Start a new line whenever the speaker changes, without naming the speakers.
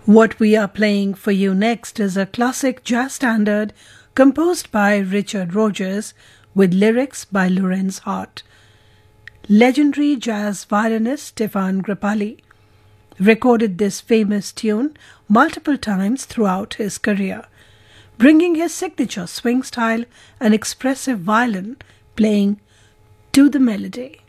What we are playing for you next is a classic jazz standard composed by Richard Rodgers with lyrics by Lorenz Hart. Legendary jazz violinist Stefan Grappelli recorded this famous tune multiple times throughout his career, bringing his signature swing style and expressive violin playing to the melody.